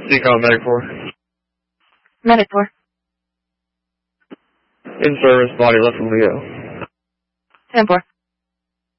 Decon Medic 4. Medic 4. In service, body left from Leo. 10-4.